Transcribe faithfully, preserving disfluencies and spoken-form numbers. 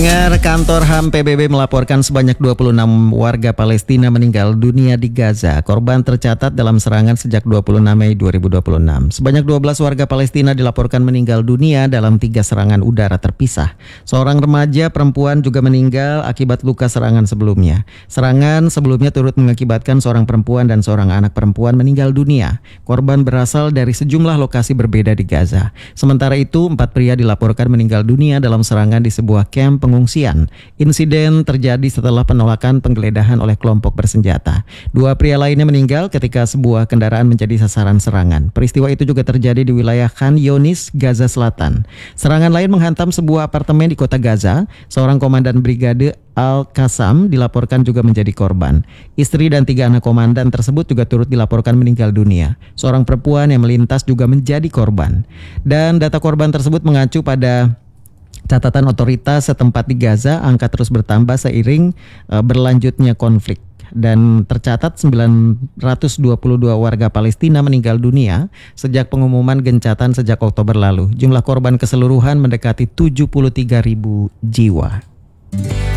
Dengar, kantor H A M P B B melaporkan sebanyak dua puluh enam warga Palestina meninggal dunia di Gaza. Korban tercatat dalam serangan sejak dua puluh enam Mei dua ribu dua puluh enam. Sebanyak dua belas warga Palestina dilaporkan meninggal dunia dalam tiga serangan udara terpisah. Seorang remaja perempuan juga meninggal akibat luka serangan sebelumnya. Serangan sebelumnya turut mengakibatkan seorang perempuan dan seorang anak perempuan meninggal dunia. Korban berasal dari sejumlah lokasi berbeda di Gaza. Sementara itu, empat pria dilaporkan meninggal dunia dalam serangan di sebuah kamp pengungsian. Insiden terjadi setelah penolakan penggeledahan oleh kelompok bersenjata. Dua pria lainnya meninggal ketika sebuah kendaraan menjadi sasaran serangan. Peristiwa itu juga terjadi di wilayah Khan Younis, Gaza Selatan. Serangan lain menghantam sebuah apartemen di kota Gaza. Seorang komandan brigade Al-Qassam dilaporkan juga menjadi korban. Istri dan tiga anak komandan tersebut juga turut dilaporkan meninggal dunia. Seorang perempuan yang melintas juga menjadi korban. Dan data korban tersebut mengacu pada catatan otoritas setempat di Gaza. Angka terus bertambah seiring uh, berlanjutnya konflik. Dan tercatat sembilan ratus dua puluh dua warga Palestina meninggal dunia sejak pengumuman gencatan sejak Oktober lalu. Jumlah korban keseluruhan mendekati tujuh puluh tiga ribu jiwa.